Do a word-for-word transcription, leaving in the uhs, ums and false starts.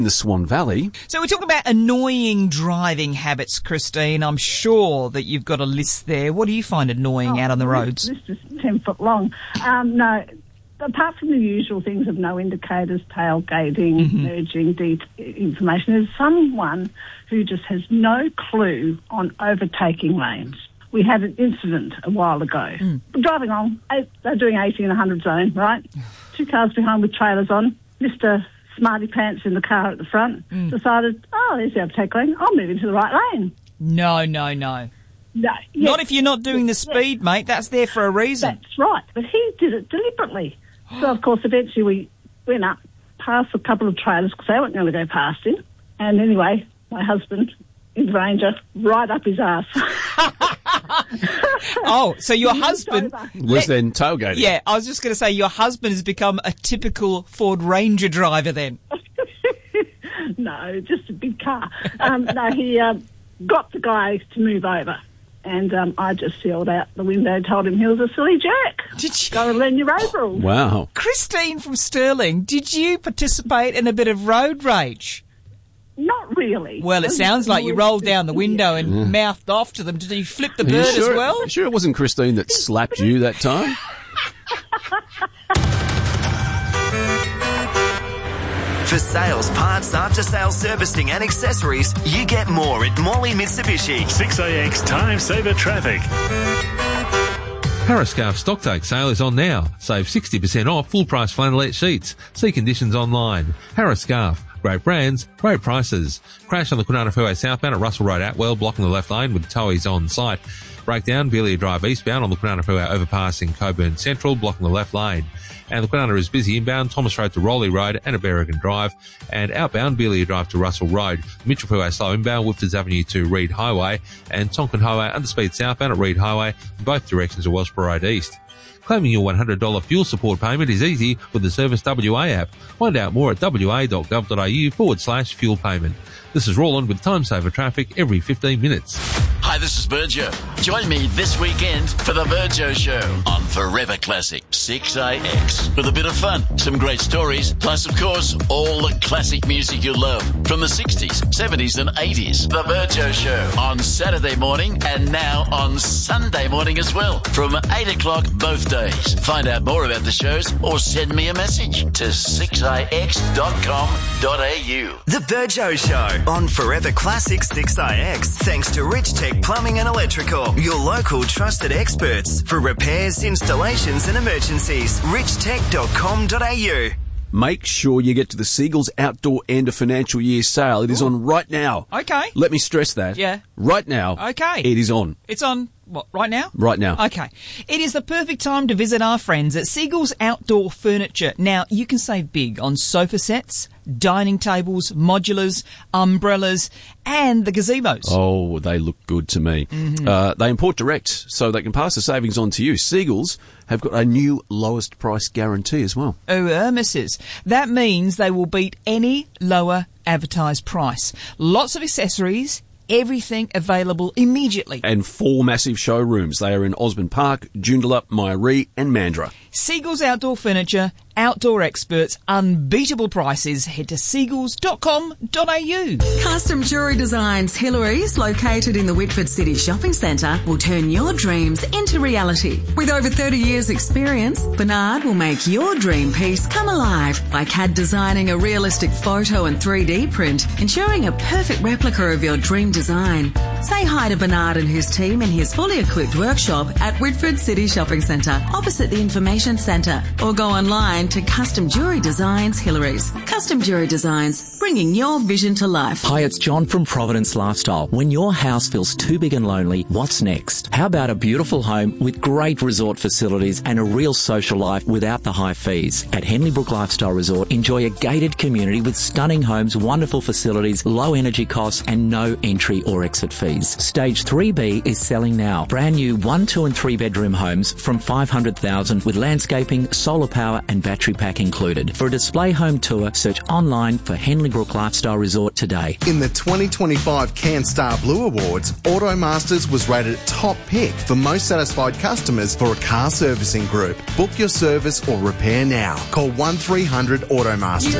in the Swan Valley. So we're talking about annoying driving habits, Christine. I'm sure that you've got a list there. What do you find annoying oh, out on the roads? This is ten foot long. Um, no, apart from the usual things of no indicators, tailgating, mm-hmm. merging, deep information, there's someone who just has no clue on overtaking lanes. We had an incident a while ago. Mm. We're driving on, they're doing eighty in a hundred zone, right? Two cars behind with trailers on. Mister Smarty Pants in the car at the front mm. decided, oh, there's the overtake lane, I'll move into the right lane. No, no, no. No. Yes. Not if you're not doing the speed, yes. mate. That's there for a reason. That's right. But he did it deliberately. So, of course, eventually we went up past a couple of trailers because they weren't going to go past him. And anyway, my husband in the Ranger, right up his ass. Oh, so your husband was then tailgating. Yeah, I was just going to say your husband has become a typical Ford Ranger driver then. No, just a big car. Um, no, he uh, got the guy to move over. And um, I just yelled out the window and told him he was a silly jerk. Did you? Go and learn your road rules. Wow. Christine from Stirling, did you participate in a bit of road rage? Not really. Well, it sounds like you rolled down the window and yeah. mouthed off to them. Did you flip the bird sure, as well? Are you sure it wasn't Christine that slapped you that time? For sales, parts, after-sales servicing and accessories, you get more at Morley Mitsubishi. six A X Time Saver Traffic. Harriscarf Stocktake sale is on now. Save sixty percent off full-price flannelette sheets. See conditions online. Harriscarf. Great brands, great prices. Crash on the Kwinana Freeway southbound at Russell Road Atwell, blocking the left lane with towies on site. Breakdown, Beelia Drive eastbound on the Kwinana Freeway overpass in Coburn Central, blocking the left lane. And the Kwinana is busy inbound, Thomas Road to Rowley Road and Berrigan Drive. And outbound, Beelia Drive to Russell Road. Mitchell Freeway slow inbound, Woofers Avenue to Reed Highway. And Tonkin Highway underspeed southbound at Reed Highway, in both directions of Wellsborough Road East. Claiming your one hundred dollars fuel support payment is easy with the Service W A app. Find out more at wa.gov.au forward slash fuel payment. This is Roland with Time Saver Traffic every fifteen minutes. Hi, this is Virgio. Join me this weekend for the Virgio Show on Forever Classic six A X. With a bit of fun, some great stories, plus, of course, all the classic music you love from the sixties, seventies and eighties. The Virgio Show on Saturday morning and now on Sunday morning as well from eight o'clock both days. Find out more about the shows or send me a message to six a x dot com dot a u. The Virgio Show on Forever Classic six A X, thanks to Rich Tech Plumbing and Electrical, your local trusted experts for repairs, installations and emergencies. rich tech dot com dot a u. Make sure you get to the Seagulls Outdoor End of Financial Year sale. It is on right now. Okay. Let me stress that. Yeah. Right now. Okay. It is on. It's on, what, right now? Right now. Okay. It is the perfect time to visit our friends at Seagulls Outdoor Furniture. Now, you can save big on sofa sets, dining tables, modulars, umbrellas, and the gazebos. Oh, they look good to me. Mm-hmm. Uh, they import direct, so they can pass the savings on to you. Seagulls have got a new lowest price guarantee as well. Oh, Hermeses. That means they will beat any lower advertised price. Lots of accessories, everything available immediately. And four massive showrooms. They are in Osborne Park, Joondalup, Myaree and Mandurah. Seagulls Outdoor Furniture, outdoor experts, unbeatable prices. Head to seagulls dot com dot a u. Custom Jewellery Designs Hillary's, located in the Whitford City Shopping Centre, will turn your dreams into reality. With over thirty years experience, Bernard will make your dream piece come alive by C A D designing a realistic photo and three D print, ensuring a perfect replica of your dream design. Say hi to Bernard and his team in his fully equipped workshop at Whitford City Shopping Centre, opposite the Information Centre, or go online to Custom Jewellery Designs Hillary's. Custom Jewellery Designs, bringing your vision to life. Hi, it's John from Providence Lifestyle. When your house feels too big and lonely, what's next? How about a beautiful home with great resort facilities and a real social life without the high fees? At Henley Brook Lifestyle Resort, enjoy a gated community with stunning homes, wonderful facilities, low energy costs and no entry or exit fees. Stage three B is selling now. Brand new one, two and three bedroom homes from five hundred thousand dollars with landscaping, solar power and battery pack included. For a display home tour, search online for Henley Brook Lifestyle Resort today. In the twenty twenty-five CanStar Blue Awards, Automasters was rated top pick for most satisfied customers for a car servicing group. Book your service or repair now. Call one three hundred Automasters.